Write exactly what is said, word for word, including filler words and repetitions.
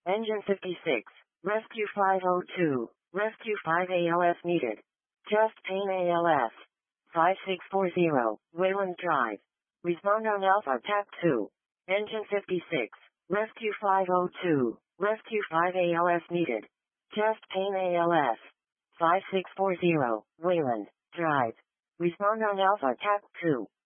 Engine fifty-six. Rescue five oh two. Rescue five A L S needed. Just Pain A L S. five six four zero. Wayland Drive. Respond on Alpha T A C two. Engine fifty-six. Rescue five oh two. Rescue five A L S needed. Just Pain A L S. five six four zero. Wayland Drive. Respond on Alpha T A C two.